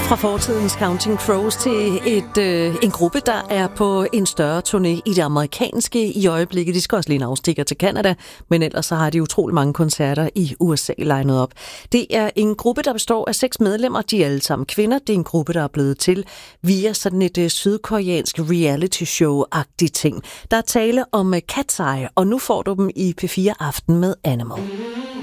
Fra fortidens Counting Crows til en gruppe, der er på en større turné i det amerikanske i øjeblikket. De skal også lige en afstikker til Canada, men ellers så har de utrolig mange koncerter i USA legnet op. Det er en gruppe, der består af 6 medlemmer. De er alle sammen kvinder. Det er en gruppe, der er blevet til via sådan et sydkoreansk reality show-agtigt ting. Der er tale om Cat's Eye, og nu får du dem i P4 Aften med Animal.